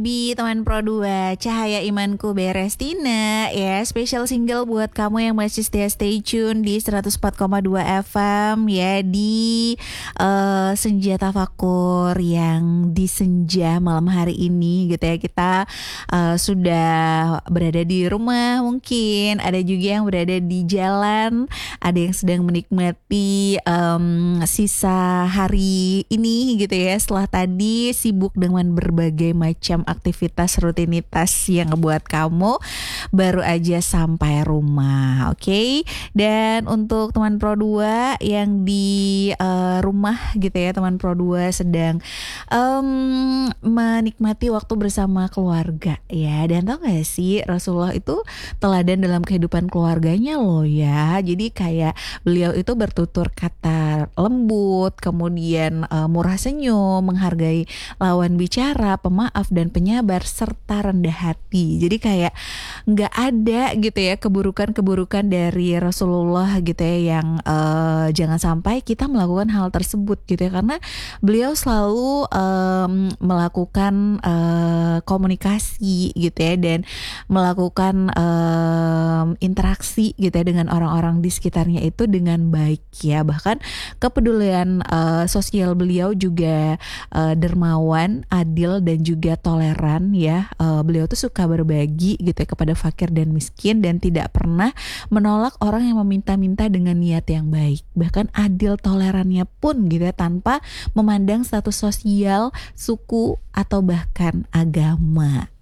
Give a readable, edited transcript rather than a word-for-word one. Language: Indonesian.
Teman Pro 2 Cahaya Imanku Berestina ya, special single buat kamu yang masih setia stay tune di 104,2 FM ya, di Senja Tafakur yang di senja malam hari ini gitu ya. Kita sudah berada di rumah, mungkin ada juga yang berada di jalan, ada yang sedang menikmati sisa hari ini gitu ya, setelah tadi sibuk dengan berbagai macam aktivitas rutinitas yang ngebuat kamu baru aja sampai rumah. Oke. Dan untuk teman Pro 2 yang di rumah gitu ya, teman Pro 2 sedang menikmati waktu bersama keluarga ya. Dan tau gak sih, Rasulullah itu teladan dalam kehidupan keluarganya loh ya. Jadi kayak beliau itu bertutur kata lembut, kemudian murah senyum, menghargai lawan bicara, pemaaf dan penyabar, serta rendah hati. Jadi kayak nggak ada gitu ya keburukan-keburukan dari Rasulullah gitu ya, yang jangan sampai kita melakukan hal tersebut gitu ya, karena beliau selalu melakukan komunikasi gitu ya, dan melakukan interaksi gitu ya dengan orang-orang di sekitarnya itu dengan baik ya. Bahkan kepedulian sosial beliau juga dermawan, adil dan juga toleran ya. Beliau tuh suka berbagi gitu ya kepada fakir dan miskin, dan tidak pernah menolak orang yang meminta-minta dengan niat yang baik. Bahkan adil tolerannya pun gitu ya, tanpa memandang status sosial, suku atau bahkan agama.